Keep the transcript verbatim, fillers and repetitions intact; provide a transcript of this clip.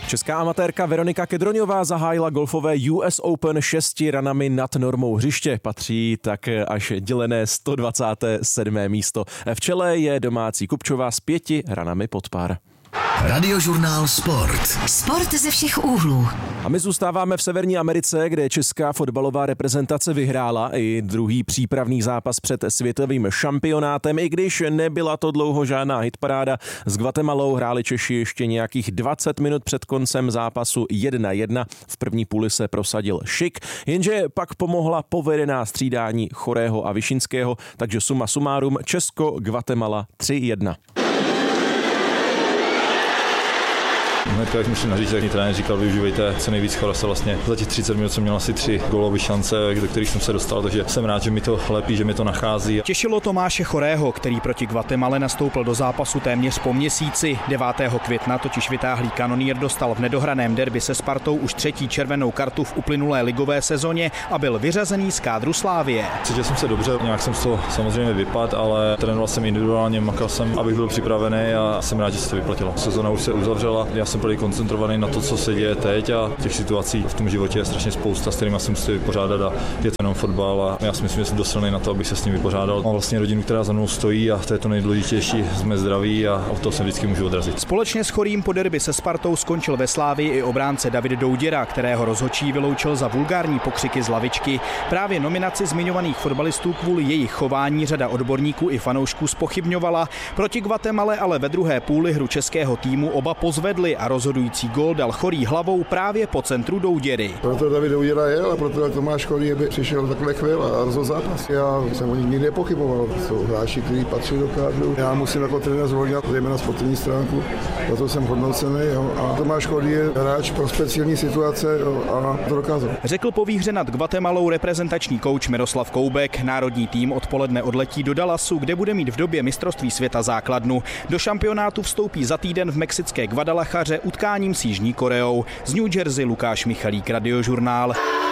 Česká amatérka Veronika Kedroňová zahájila golfové U S Open šesti ranami nad normou hřiště. Patří tak až dělené sto dvacáté sedmé místo. V čele je domácí Kupčová s pěti ranami pod pár. Radiožurnál Sport. Sport ze všech úhlů. A my zůstáváme v Severní Americe, kde česká fotbalová reprezentace vyhrála i druhý přípravný zápas před světovým šampionátem, i když nebyla to dlouho žádná hitparáda. S Guatemalou hráli Češi ještě nějakých dvacet minut před koncem zápasu jedna jedna. V první půli se prosadil Šik, jenže pak pomohla povedená střídání Chorého a Višinského, takže suma sumárum Česko Guatemala tři jedna. Hnedka, jak musím naříct, jak trenér říkal, využívejte co nejvíc Chorase. Vlastně za těch třicet minut jsem měl asi tři gólové šance, do kterých jsem se dostal, takže jsem rád, že mi to lepí, že mi to nachází. Těšilo Tomáše Chorého, který proti Guatemale nastoupil do zápasu téměř po měsíci. devátého května totiž vytáhlý kanonýr dostal v nedohraném derby se Spartou už třetí červenou kartu v uplynulé ligové sezóně a byl vyřazený z kádru Slávie. Cítil jsem se dobře, nějak jsem to samozřejmě vypadl, ale trénoval jsem individuálně, makal jsem, abych byl připravený a jsem rád, že se to vyplatilo. Sezona už se uzavřela, já jsem byl koncentrovaný na to, co se děje teď a těch situací v tom životě je strašně spousta, s kterými se musí vypořádat a je to jenom fotbal a já si myslím, že jsem dost silný na to, abych se s ním vypořádal. Mám vlastně rodinu, která za mnou stojí a to je to nejdůležitější, jsme zdraví a od toho se vždycky můžu odrazit. Společně s Chorým po derby se Spartou skončil ve Slávii i obránce David Douděra, kterého rozhodčí vyloučil za vulgární pokřiky z lavičky. Právě nominaci zmiňovaných fotbalistů kvůli jejich chování řada odborníků i fanoušků zpochybňovala. Proti Guatemale ale ve druhé půli hru českého týmu oba pozvedli a rozhodující gól dal Chorý hlavou právě po centru Douděry. Proto David Douděra jel a proto Tomáš Chorý by přišel takhle chvíl a rozhodl zápas. Já jsem o nich nikdy nepochyboval. Jsou hráči, kteří patří do kádru. Já musím jako trenér zvolnit zejména sportovní stránku, proto jsem hodnocený. Jo. A Tomáš Chorý je hráč pro speciální situace, jo, a to dokázal. Řekl po výhře nad Guatemalou reprezentační kouč Miroslav Koubek. Národní tým odpoledne odletí do Dallasu, kde bude mít v době mistrovství světa základnu. Do šampionátu vstoupí za týden v mexické Guadalajaře utkáním s Jižní Koreou. Z New Jersey Lukáš Michalík, Radiožurnál.